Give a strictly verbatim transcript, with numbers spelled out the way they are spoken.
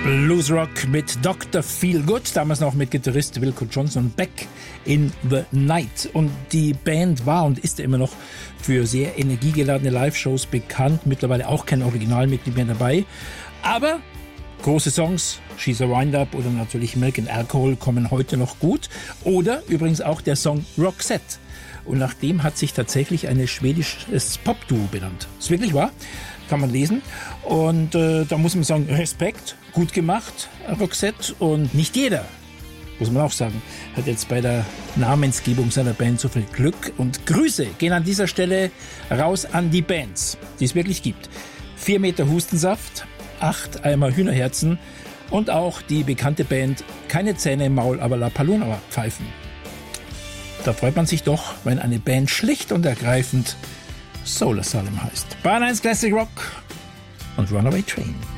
Bluesrock mit Doktor Feelgood, damals noch mit Gitarrist Wilco Johnson, Back in the Night. Und die Band war und ist immer noch für sehr energiegeladene Live-Shows bekannt. Mittlerweile auch kein Originalmitglied mehr dabei. Aber große Songs, She's a Wind-Up oder natürlich Milk and Alcohol kommen heute noch gut. Oder übrigens auch der Song Roxette. Und nach dem hat sich tatsächlich ein schwedisches Pop-Duo benannt. Ist wirklich wahr? Kann man lesen. Und äh, da muss man sagen, Respekt, gut gemacht, Roxette. Und nicht jeder, muss man auch sagen, hat jetzt bei der Namensgebung seiner Band so viel Glück. Und Grüße gehen an dieser Stelle raus an die Bands, die es wirklich gibt. Vier Meter Hustensaft, acht Eimer Hühnerherzen und auch die bekannte Band Keine Zähne im Maul, aber La Paloma pfeifen. Da freut man sich doch, wenn eine Band schlicht und ergreifend Soul Asylum heißt. Bayern eins Classic Rock und Runaway Train.